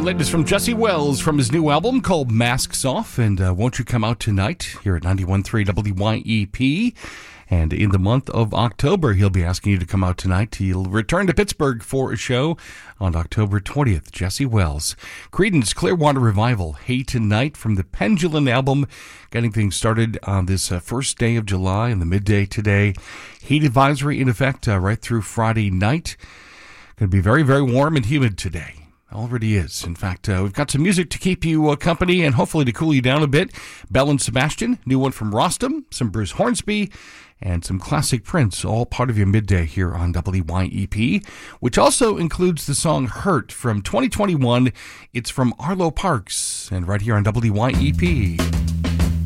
latest from Jesse Wells from his new album called Masks Off. And won't you come out tonight here at 91.3 WYEP? And in the month of October, he'll be asking you to come out tonight. He'll return to Pittsburgh for a show on October 20th. Jesse Wells. Creedence Clearwater Revival, Hey Tonight from the Pendulum album. Getting things started on this first day of July and the midday today. Heat advisory in effect right through Friday night. Going to be very, very warm and humid today. Already is. In fact, we've got some music to keep you company and hopefully to cool you down a bit. Belle and Sebastian, new one from Rostam, some Bruce Hornsby, and some classic Prince, all part of your midday here on WYEP, which also includes the song Hurt from 2021. It's from Arlo Parks, and right here on WYEP.